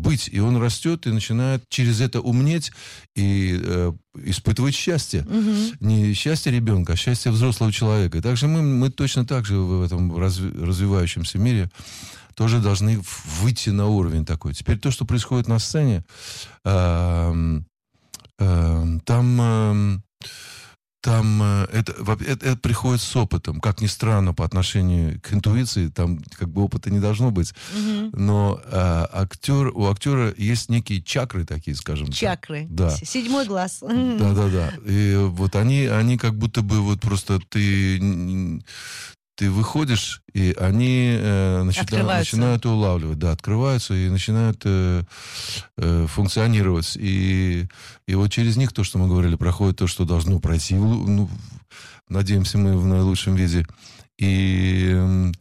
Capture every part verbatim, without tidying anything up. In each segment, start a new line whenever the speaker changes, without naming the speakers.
быть. И он растет и начинает через это умнеть и э, испытывать счастье. Угу. Не счастье ребенка, а счастье взрослого человека. И также мы, мы точно так же в этом разви- развивающемся мире тоже должны выйти на уровень такой. Теперь то, что происходит на сцене, э, э, там... Э, Там э, это, это, это приходит с опытом. Как ни странно, по отношению к интуиции, там как бы опыта не должно быть. Mm-hmm. Но э, актер, у актера есть некие чакры такие, скажем так.
Чакры.
Да.
Седьмой глаз.
Да-да-да. И вот они, они как будто бы вот просто ты... Ты выходишь, и они э, начинают, начинают улавливать, да, открываются и начинают э, э, функционировать. И, и вот через них то, что мы говорили, проходит то, что должно пройти. Ну, надеемся, мы в наилучшем виде. И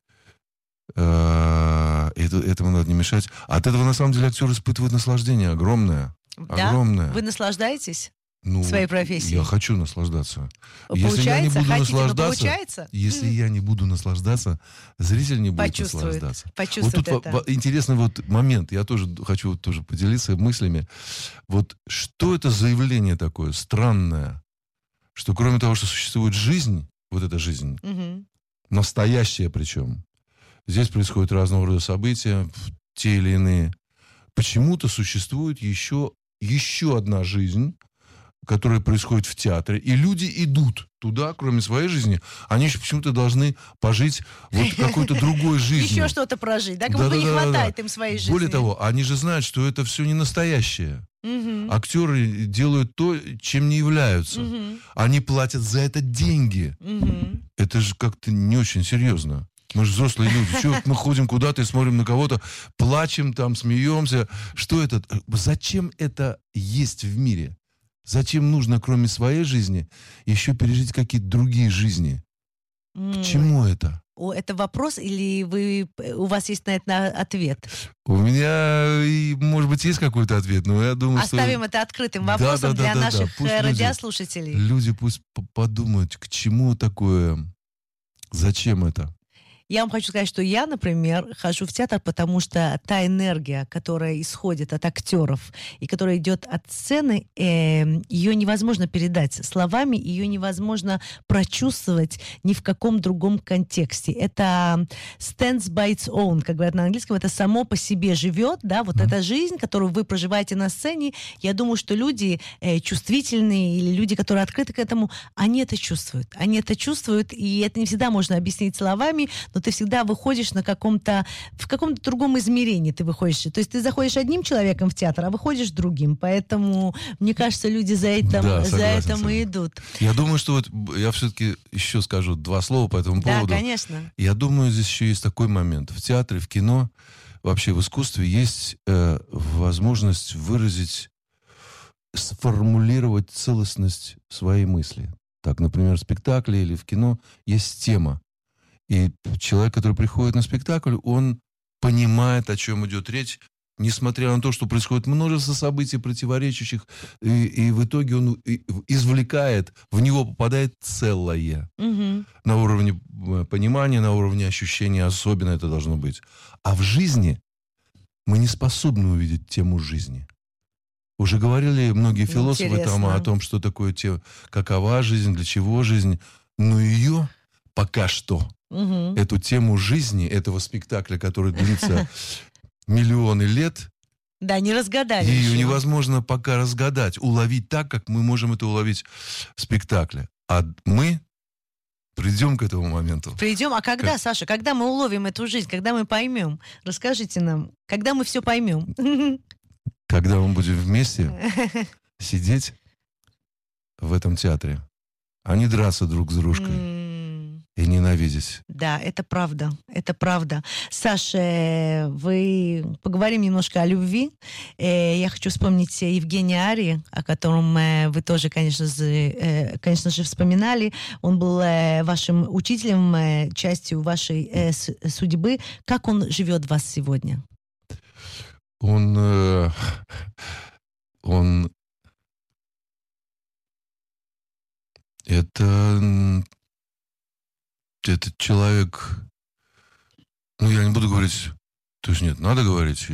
э, это, этому надо не мешать. От этого, на самом деле, актер испытывает наслаждение огромное.
Да?
Огромное.
Вы наслаждаетесь?
Ну,
своей профессией.
Я хочу наслаждаться.
Получается?
Если я не буду
Хотите,
наслаждаться,
получается?
если я не буду наслаждаться, зритель не будет
Почувствует,
наслаждаться.
Почувствует
вот тут
это.
В, в, интересный вот момент. Я тоже хочу вот тоже поделиться мыслями. Вот что это за явление такое странное, что кроме того, что существует жизнь, вот эта жизнь,
угу.
настоящая причем, здесь происходят разного рода события, те или иные. Почему-то существует еще, еще одна жизнь, которое происходит в театре, и люди идут туда, кроме своей жизни, они еще почему-то должны пожить вот какой-то другой жизнью.
Еще что-то прожить, да? Как будто не хватает им своей жизни.
Более того, они же знают, что это все не настоящее.
Угу.
Актеры делают то, чем не являются.
Угу.
Они платят за это деньги.
Угу.
Это же как-то не очень серьезно. Мы же взрослые люди. Чего мы ходим куда-то и смотрим на кого-то, плачем там, смеемся. Что это? Зачем это есть в мире? Зачем нужно, кроме своей жизни, еще пережить какие-то другие жизни?
Mm.
К чему это?
Это вопрос, или вы, у вас есть на это ответ?
У меня, может быть, есть какой-то ответ, но я думаю,
Оставим что... Оставим это открытым вопросом да, да, для да, наших да. радиослушателей.
Люди, люди пусть подумают, к чему такое, зачем это?
Я вам хочу сказать, что я, например, хожу в театр, потому что та энергия, которая исходит от актеров и которая идет от сцены, э, ее невозможно передать словами, ее невозможно прочувствовать ни в каком другом контексте. Это stands by its own, как говорят на английском, это само по себе живет, да, вот mm-hmm. эта жизнь, которую вы проживаете на сцене. Я думаю, что люди э, чувствительные или люди, которые открыты к этому, они это чувствуют. Они это чувствуют, и это не всегда можно объяснить словами, но ты всегда выходишь на каком-то, в каком-то другом измерении ты выходишь. То есть ты заходишь одним человеком в театр, а выходишь другим. Поэтому, мне кажется, люди за этим,
да,
за этим и идут.
Я думаю, что вот я все-таки еще скажу два слова по этому поводу.
Да, конечно.
Я думаю, здесь еще есть такой момент. В театре, в кино, вообще в искусстве есть э, возможность выразить, сформулировать целостность своей мысли. Так, например, в спектакле или в кино есть тема. И человек, который приходит на спектакль, он понимает, о чем идет речь, несмотря на то, что происходит множество событий, противоречащих, и, и в итоге он извлекает, в него попадает целое. Угу. На уровне понимания, на уровне ощущения, особенно это должно быть. А в жизни мы не способны увидеть тему жизни. Уже говорили многие философы там, о том, что такое тема, какова жизнь, для чего жизнь, но ее пока что, угу. эту тему жизни, этого спектакля, который длится миллионы лет,
да, не разгадали.
Ее
еще.
невозможно пока разгадать, уловить так, как мы можем это уловить в спектакле. А мы придем к этому моменту.
Придем. А когда,
как?
Саша, когда мы уловим эту жизнь, когда мы поймем? Расскажите нам, когда мы все поймем?
Когда мы будем вместе сидеть в этом театре, а не драться друг с дружкой. Mm. И ненавидеть.
Да, это правда, это правда. Саша, вы поговорим немножко о любви. Я хочу вспомнить Евгения Ари, о котором вы тоже, конечно же, конечно же, вспоминали. Он был вашим учителем, частью вашей судьбы. Как он живет в вас сегодня?
Он... Он... Это... Этот человек, ну, я не буду говорить, то есть нет, надо говорить,